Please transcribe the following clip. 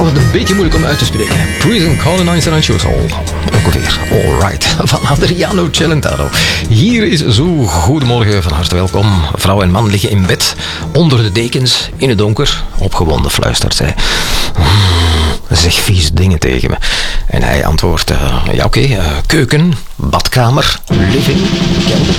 altijd een beetje moeilijk om uit te spreken. Prison Colonizer Soul. Ongeveer. Alright. Van Adriano Celentano. Hier is Zo. Goedemorgen, van harte welkom. Vrouw en man liggen in bed, onder de dekens, in het donker. Opgewonden fluistert zij. Zeg vies dingen tegen me. En hij antwoordt, keuken, badkamer, living, kelder.